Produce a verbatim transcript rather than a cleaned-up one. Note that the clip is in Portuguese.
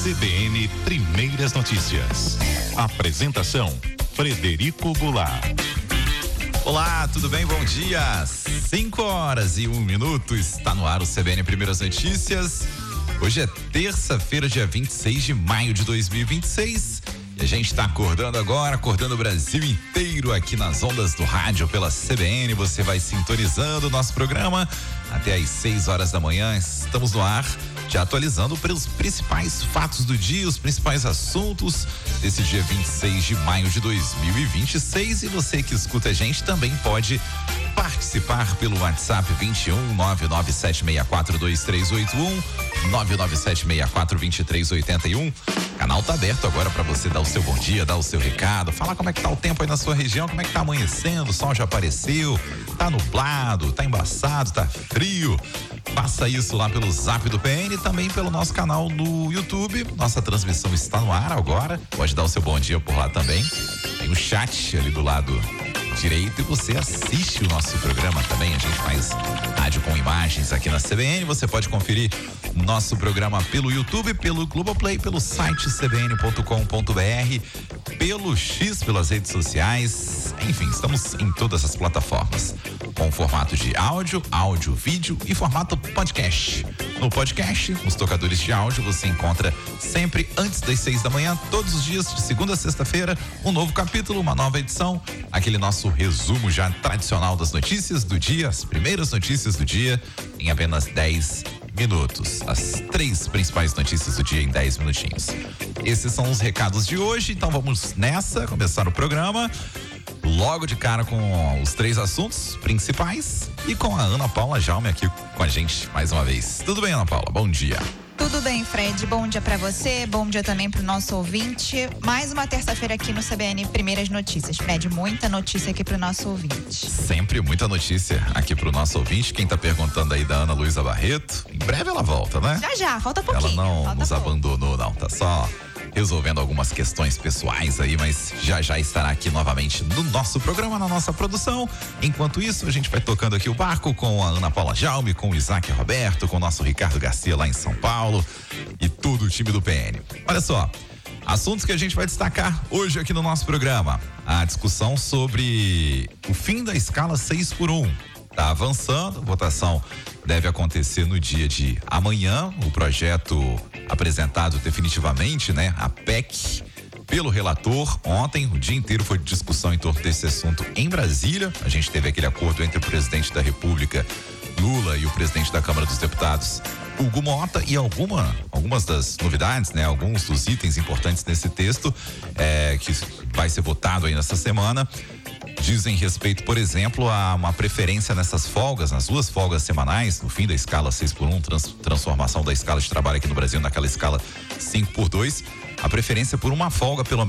C B N Primeiras Notícias. Apresentação: Frederico Goulart. Olá, tudo bem? Bom dia. cinco horas e um minuto. Está no ar o C B N Primeiras Notícias. Hoje é terça-feira, dia vinte e seis de maio de dois mil e vinte e seis. E a gente está acordando agora, acordando o Brasil inteiro aqui nas ondas do rádio pela C B N. Você vai sintonizando o nosso programa até às seis horas da manhã. Estamos no ar, já atualizando pelos principais fatos do dia, os principais assuntos desse dia vinte e seis de maio de dois mil e vinte e seis. E você que escuta a gente também pode participar pelo WhatsApp vinte e um, nove nove sete seis quatro dois três oito um, nove nove sete seis quatro dois três oito um. O canal tá aberto agora para você dar o seu bom dia, dar o seu recado, falar como é que tá o tempo aí na sua região, como é que tá amanhecendo, o sol já apareceu, tá nublado, tá embaçado, tá frio. Faça isso lá pelo Zap do P N e também pelo nosso canal no YouTube. Nossa transmissão está no ar agora. Pode dar o seu bom dia por lá também. Tem um chat ali do lado direito e você assiste o nosso programa também. A gente faz rádio com imagens aqui na C B N. Você pode conferir nosso programa pelo YouTube, pelo Globoplay, pelo site c b n ponto com ponto b r, pelo X, pelas redes sociais. Enfim, estamos em todas as plataformas com formato de áudio, áudio, vídeo e formato podcast. No podcast, os tocadores de áudio, você encontra sempre antes das seis da manhã, todos os dias, de segunda a sexta-feira, um novo capítulo, uma nova edição, aquele nosso resumo já tradicional das notícias do dia, as primeiras notícias do dia, em apenas dez minutos. As três principais notícias do dia em dez minutinhos. Esses são os recados de hoje, então vamos nessa, começar o programa. Logo de cara com os três assuntos principais e com a Ana Paula Jaume aqui com a gente mais uma vez. Tudo bem, Ana Paula? Bom dia. Tudo bem, Fred. Bom dia pra você, bom dia também pro nosso ouvinte. Mais uma terça-feira aqui no C B N Primeiras Notícias. Fred, muita notícia aqui pro nosso ouvinte. Sempre muita notícia aqui pro nosso ouvinte. Quem tá perguntando aí da Ana Luísa Barreto, em breve ela volta, né? Já, já, falta pouquinho. Ela não falta nos pouco. abandonou, não. Tá só resolvendo algumas questões pessoais aí, mas já já estará aqui novamente no nosso programa, na nossa produção. Enquanto isso, a gente vai tocando aqui o barco com a Ana Paula Jaume, com o Isaac Roberto, com o nosso Ricardo Garcia lá em São Paulo e todo o time do P N. Olha só, assuntos que a gente vai destacar hoje aqui no nosso programa. A discussão sobre o fim da escala seis por um. Tá avançando, a votação deve acontecer no dia de amanhã. O projeto apresentado definitivamente, né? A P E C, pelo relator. Ontem, o dia inteiro foi de discussão em torno desse assunto em Brasília. A gente teve aquele acordo entre o presidente da República, Lula, e o presidente da Câmara dos Deputados, Hugo Mota, e alguma, algumas das novidades, né? Alguns dos itens importantes nesse texto é, que vai ser votado aí nessa semana. Dizem respeito, por exemplo, a uma preferência nessas folgas, nas duas folgas semanais, no fim da escala seis por um, trans, transformação da escala de trabalho aqui no Brasil naquela escala cinco por dois, a preferência por uma folga pelo